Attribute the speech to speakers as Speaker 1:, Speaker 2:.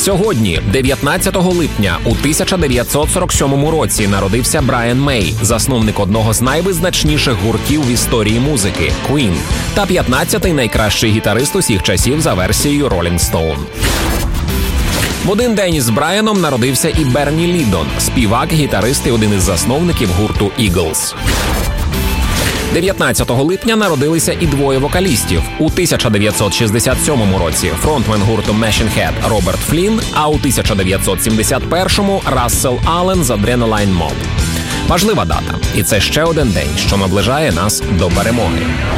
Speaker 1: Сьогодні, 19 липня, у 1947 році народився Брайан Мей, засновник одного з найвизначніших гуртів в історії музики – Queen, та 15-й найкращий гітарист усіх часів за версією Rolling Stone. В один день з Брайаном народився і Берні Лідон, співак, гітарист і один із засновників гурту Eagles. 19 липня народилися і двоє вокалістів. У 1967 році фронтмен гурту Machine Head Роберт Флін, а у 1971-му Рассел Аллен з Adrenaline Mob. Важлива дата. І це ще один день, що наближає нас до перемоги.